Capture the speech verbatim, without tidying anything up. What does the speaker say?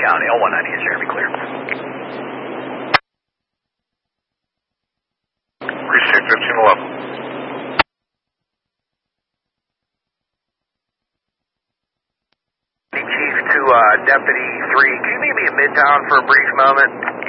County, L one ninety is Jeremy, clear. Precinct fifteen eleven. Chief to uh, Deputy three, can you meet me in Midtown for a brief moment?